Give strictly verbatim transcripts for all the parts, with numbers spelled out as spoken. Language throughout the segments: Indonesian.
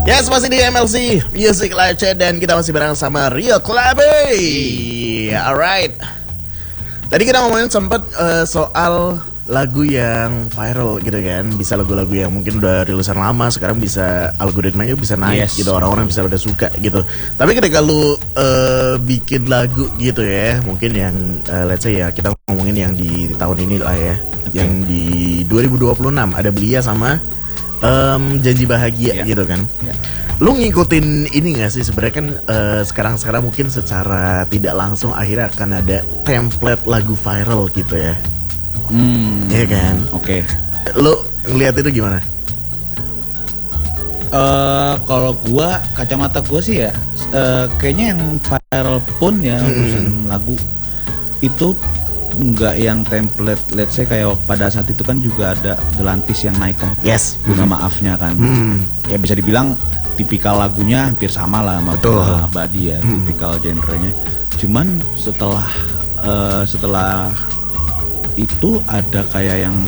Yes, masih di M L C Music Live Chat dan kita masih bareng sama Rio Klabe. Alright. Tadi kita ngomongin sempat uh, soal lagu yang viral gitu kan. Bisa lagu-lagu yang mungkin udah rilisan lama sekarang bisa algoritmanya bisa naik yes. gitu, orang-orang bisa pada suka gitu. Tapi ketika lu uh, bikin lagu gitu ya, mungkin yang uh, let's say ya kita ngomongin yang di, di tahun ini lah ya, okay. Yang di dua ribu dua puluh enam ada Belia sama Um, Janji Bahagia yeah. gitu kan. yeah. Lu ngikutin ini gak sih sebenarnya kan uh, sekarang-sekarang mungkin secara tidak langsung akhirnya akan ada template lagu viral gitu ya. Hmm, iya kan. Oke. Okay. Lu ngeliat itu gimana? Uh, kalau gua kacamata gua sih ya uh, kayaknya yang viral pun ya hmm. urusan lagu itu nggak yang template, let's say kayak pada saat itu kan juga ada Delantis yang naik kan, yes, Bunga hmm. Maafnya kan, hmm. ya bisa dibilang tipikal lagunya hampir sama lah sama Bunga Abadi ya, hmm. tipikal genrenya. Cuman setelah uh, setelah itu ada kayak yang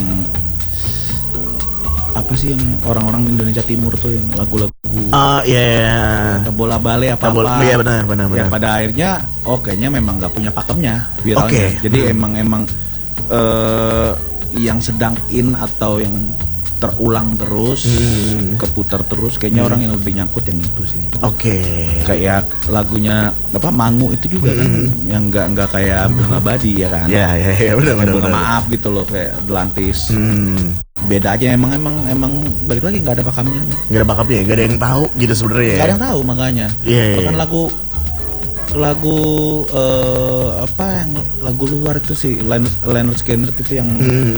apa sih yang orang-orang Indonesia Timur tuh yang lagu-lagu ah iya yeah. bola bale apa apa iya benar benar benar. Ya pada akhirnya oh kayaknya memang nggak punya pakemnya viralnya. Okay. Jadi hmm. emang emang uh, yang sedang in atau yang terulang terus hmm. keputar terus kayaknya hmm. orang yang lebih nyangkut yang itu sih. Oke. Okay. Kayak lagunya apa Mangu itu juga hmm. kan yang nggak nggak kayak Bunga Abadi ya kan. Iya iya iya benar benar. Bunga Maaf gitu loh kayak Delantis. Hmm. Beda aja emang emang emang balik lagi nggak ada pakamnya. Nggak ada pakamnya, nggak ada yang tahu gitu sebenarnya. Nggak ada yang tahu makanya. Iya. Yeah, bahkan yeah. lagu lagu uh, apa yang lagu luar itu sih Leonard Skinner gitu yang hmm.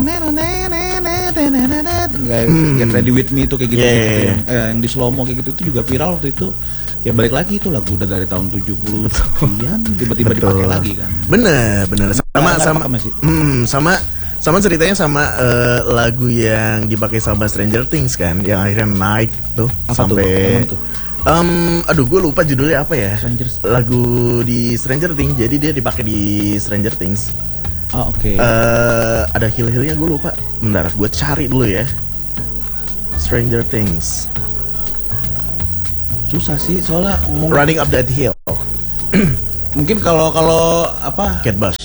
Get Ready With Me itu kayak gitu, yeah, gitu yeah, yang, eh, yang di slow mo kayak gitu itu juga viral waktu itu. Ya balik lagi itu lagu udah dari tahun tujuh puluh sekian tiba-tiba dipakai lagi kan. Bener bener sama nah, sama hmm, sama sama ceritanya sama uh, lagu yang dipakai sama Stranger Things kan yang akhirnya naik tuh apa sampai tuh? Um, aduh gue lupa judulnya apa ya. Stranger... lagu di Stranger Things jadi dia dipakai di Stranger Things. Oh oke. Okay. Uh, ada hill-hillnya gue lupa. Bentar gue cari dulu ya. Stranger Things. Susah sih soalnya Running Up That Hill. Mungkin kalau kalau apa? Cat Bush.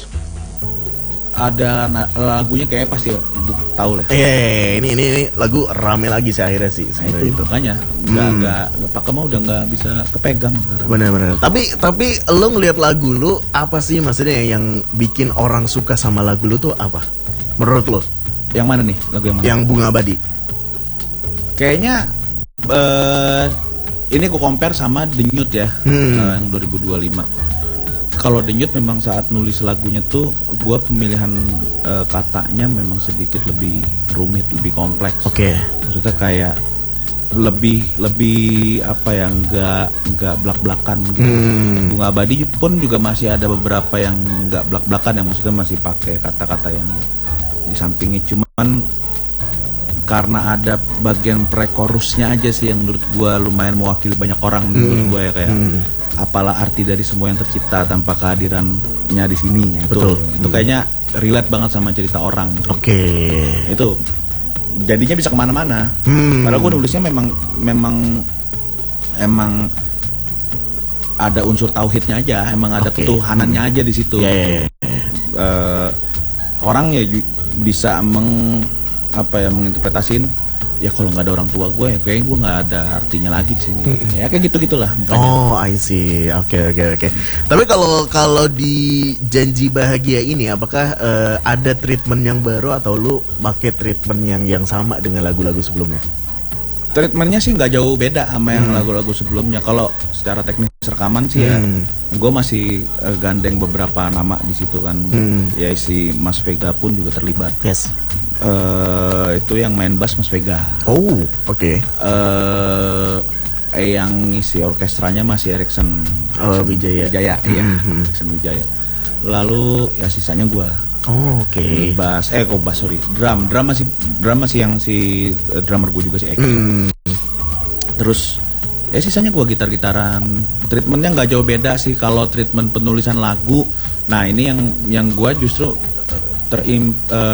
Ada lagunya kayak pasti tahu lah. Eh, ini ini ini lagu rame lagi sih akhirnya sih sebenarnya itu. itu. Makanya nggak hmm. nggak pakai mau udah nggak bisa kepegang. Benar-benar. Tapi tapi lo ngelihat lagu lo apa sih maksudnya yang bikin orang suka sama lagu lo tuh apa? Menurut lo? Yang mana nih lagu yang mana? Yang Bunga Abadi. Kayaknya uh, ini aku compare sama Denyut ya hmm. uh, yang dua ribu dua puluh lima. Kalau Denyut memang saat nulis lagunya tuh gue pemilihan uh, katanya memang sedikit lebih rumit, lebih kompleks. Oke. Okay. Maksudnya kayak lebih lebih apa ya nggak nggak blak-blakan gitu. Hmm. Bunga Abadi pun juga masih ada beberapa yang nggak blak-blakan yang maksudnya masih pakai kata-kata yang di sampingnya. Cuman karena ada bagian pre-chorusnya aja sih yang menurut gue lumayan mewakili banyak orang hmm. menurut gue ya kayak. Hmm. Apalah arti dari semua yang tercipta tanpa kehadirannya di sini ya, itu betul. Itu hmm. kayaknya relate banget sama cerita orang. Oke. Okay. Itu jadinya bisa kemana-mana. Hmm. Padahal gue nulisnya memang memang emang ada unsur tauhidnya aja, emang ada okay. ketuhanannya hmm. aja di situ. Yeah, yeah, yeah. Uh, orang ya bisa meng apa ya menginterpretasin. Ya kalau nggak ada orang tua gue, ya kayaknya gue nggak ada artinya lagi di sini. Hmm. Ya kayak gitu gitulah. Makanya. Oh, I see. Oke, okay, oke, okay, oke. Okay. Tapi kalau kalau di Janji Bahagia ini, apakah uh, ada treatment yang baru atau lu pakai treatment yang yang sama dengan lagu-lagu sebelumnya? Treatmentnya sih nggak jauh beda sama yang hmm. lagu-lagu sebelumnya. Kalau secara teknis rekaman sih hmm. ya, gue masih uh, gandeng beberapa nama di situ kan. Hmm. Ya si Mas Vega pun juga terlibat. Yes. Uh, itu yang main bass Mas Vega. Oh, oke. Okay. Uh, yang ngisi orkestranya masih Erikson oh, Wijaya. Wijaya, mm-hmm. iya, Erikson Wijaya. Lalu ya sisanya gua. Oh, oke. Okay. Bass, eh kok bass sorry, drum, drum masih drum masih yang si uh, drummer gua juga si Eki. Mm. Terus ya sisanya gua gitar-gitaran. Treatmentnya nggak jauh beda sih kalau treatment penulisan lagu. Nah ini yang yang gua justru terim uh,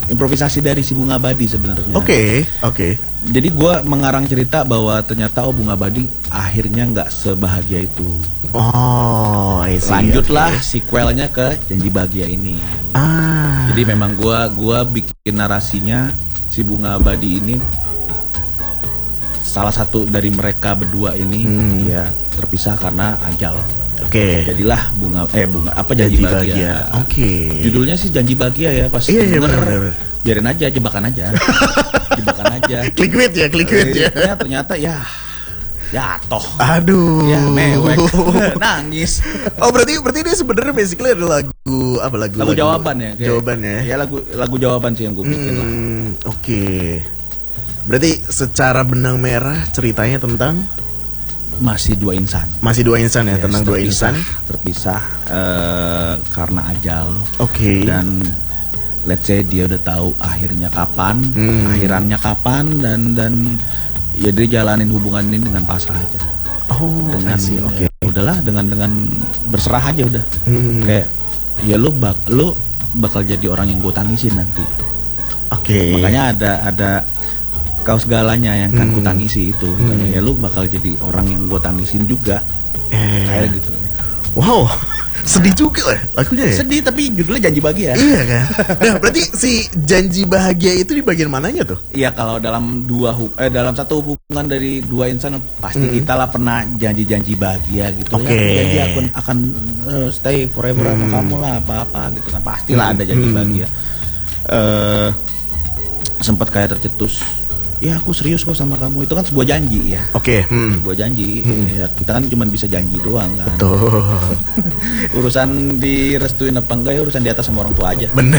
improvisasi dari si Bunga Abadi sebenarnya. Oke, okay, oke. Okay. Jadi gue mengarang cerita bahwa ternyata oh Bunga Abadi akhirnya nggak sebahagia itu. Oh, I see. Lanjutlah okay. sequelnya ke Janji Bahagia ini. Ah. Jadi memang gue gua bikin narasinya si Bunga Abadi ini salah satu dari mereka berdua ini hmm. ya terpisah karena ajal. Oke. Okay. Jadilah bunga eh bunga apa Janji, Janji Bahagia. Bahagia. Oke. Okay. Judulnya sih Janji Bahagia ya pas. Iya, iya benar benar. Biarin aja, jebakan aja. jebakan aja. Clickbait ya, clickbait ya. Ya ternyata ya ya toh. Aduh. Ya mewek. Nangis. Oh berarti berarti ini sebenarnya basically ada lagu apa lagu? Lagu, lagu jawaban ya. Kayak, jawaban ya. Ya lagu lagu jawaban sih yang gue bikin hmm, lah. Oke. Okay. Berarti secara benang merah ceritanya tentang masih dua insan. Masih dua insan ya, ya tentang terpisah, dua insan terpisah uh, karena ajal. Oke. Okay. Dan let's say dia udah tahu akhirnya kapan, hmm. akhirannya kapan dan dan ya dia jalanin hubungan ini dengan pasrah aja. Oh, dengan oke. Okay. Ya, udahlah dengan dengan berserah aja udah. Hmm. Kayak ya lu bak lu bakal jadi orang yang gue tangisin nanti. Oke. Okay. Makanya ada ada kau segalanya yang kan hmm. ku tangisi itu. Hmm. Makanya ya lu bakal jadi orang yang gue tangisin juga. Eh. Kayak gitu. Wow. Sedih juga lah lagunya ya. Sedih tapi judulnya Janji Bahagia. Iya kan. Nah berarti si Janji Bahagia itu di bagian mananya tuh? Iya kalau dalam dua eh dalam satu hubungan dari dua insan pasti hmm. kita lah pernah janji-janji bahagia gitu. Oke. Okay. Ya, janji akan akan uh, stay forever hmm. sama kamu lah apa-apa gitu kan. Pastilah hmm. ada janji hmm. bahagia. Uh, sempat kayak tercetus. Ya aku serius kok sama kamu, itu kan sebuah janji ya. Oke. Okay. Hmm. Sebuah janji. Hmm. Ya, kita kan cuma bisa janji doang kan. Betul. Urusan direstuin apa enggak ya urusan di atas sama orang tua aja. Bener.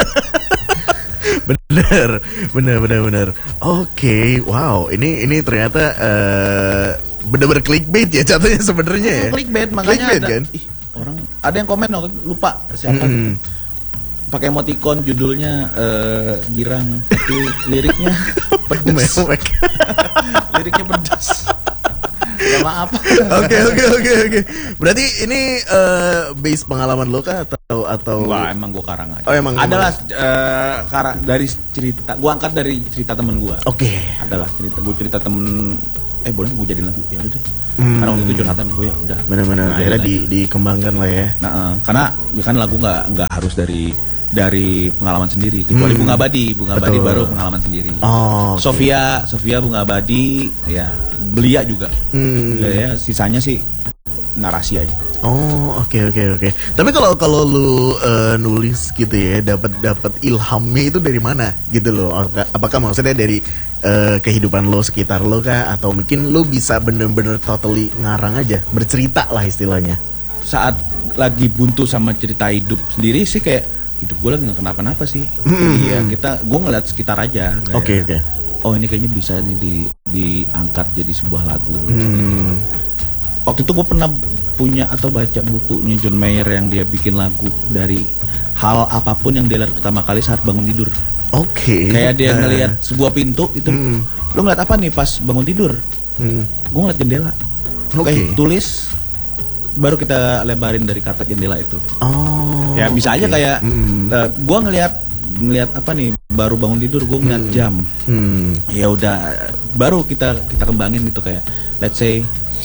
bener, bener, bener, bener. Oke, okay. Wow. Ini ini ternyata uh, bener-bener clickbait ya jatuhnya sebenarnya ya. Clickbait makanya clickbait, ada kan? ih, orang ada yang komen lupa siapa. Hmm. Pakai emoticon judulnya uh, girang tapi liriknya pedas. Liriknya pedas. Ya maaf. Oke oke oke oke. Berarti ini uh, base pengalaman lo kah atau atau? Wah emang gue karang aja. Oh emang. Adalah uh, karang dari cerita. Gue angkat dari cerita temen gue. Oke. Okay. Adalah cerita gue cerita temen. Eh boleh gue jadiin lagu ya udah deh. Hmm. Karena waktu itu curhatan gue ya udah. Benar-benar nah, akhirnya di, dikembangkan lah ya. Nah uh, karena kan lagu nggak nggak harus dari dari pengalaman sendiri kecuali hmm. Bunga Abadi. Bunga Betul. Abadi baru pengalaman sendiri. Oh, okay. Sofia, Sofia Bunga Abadi ya Belia juga. Hmm. Ya sisanya sih narasi aja. Oh, oke okay, oke okay, oke. Okay. Tapi kalau kalau lu uh, nulis gitu ya, dapat dapat ilhamnya itu dari mana gitu loh? Apakah maksudnya dari uh, kehidupan lo sekitar lo kah atau mungkin lo bisa bener-bener totally ngarang aja, bercerita lah istilahnya. Saat lagi buntu sama cerita hidup sendiri sih kayak hidup gue lagi nggak kenapa-napa sih. Mm-hmm. Iya kita, gue ngeliat sekitar aja. Oke okay, oke. Okay. Oh ini kayaknya bisa nih di diangkat jadi sebuah lagu. Hmm. Waktu itu gue pernah punya atau baca bukunya John Mayer yang dia bikin lagu dari hal apapun yang dia lihat pertama kali saat bangun tidur. Oke. Okay. Kayak dia ngelihat sebuah pintu itu, mm. lo ngeliat apa nih pas bangun tidur? Mm. Gue ngeliat jendela. Oke. Okay. Tulis. Baru kita lebarin dari kata jendela itu. Oh. Ya bisa okay. aja kayak hmm. uh, gue ngelihat ngelihat apa nih baru bangun tidur gue ngeliat hmm. jam. Hmm. Ya udah baru kita kita kembangin gitu kayak let's say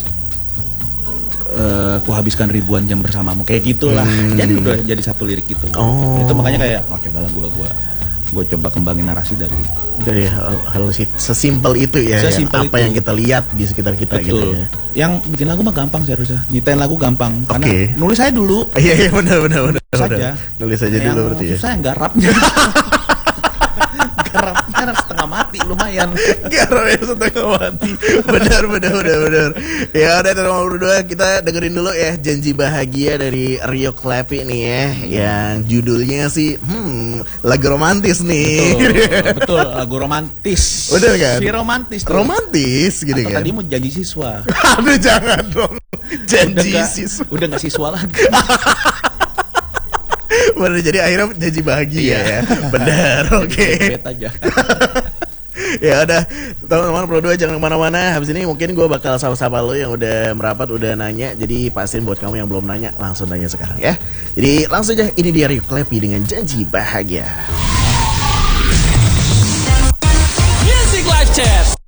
uh, ku habiskan ribuan jam bersamamu kayak gitulah. Hmm. Jadi udah jadi satu lirik gitu. Oh. Itu makanya kayak oh cobalah gue gue gue coba kembangin narasi dari dari hal, hal sesimpel itu ya, sesimpel yang, apa itu. yang kita lihat di sekitar kita. Betul. Gitu ya. Yang bikin lagu mah gampang sih harusnya. Nyitain lagu gampang karena okay. nulis aja dulu. Iya iya benar benar benar. Saja. Nulis aja yang dulu berarti ya. Susah yang garapnya. Garapnya setengah mati lumayan. Garapnya setengah mati. Benar benar benar benar. Ya udah teman-teman berdua kita dengerin dulu ya Janji Bahagia dari Rio Clappy nih ya, yang judulnya sih hmm lagu romantis nih. Betul, betul lagu romantis. Betul kan? Si romantis tuh. Romantis gitu atau kan. Tadi mau janji siswa. Aduh jangan dong. Janji udah siswa. Gak, udah gak siswa lagi. Bener, jadi akhirnya janji bahagia iya. ya. Bener, oke. Okay. aja. Ya udah, teman-teman berdua jangan kemana-mana. Habis ini mungkin gue bakal sapa-sapa lo yang udah merapat, udah nanya. Jadi pastiin buat kamu yang belum nanya, langsung nanya sekarang ya. Jadi langsung aja, ini dia Rio Clappy dengan Janji Bahagia. Chat.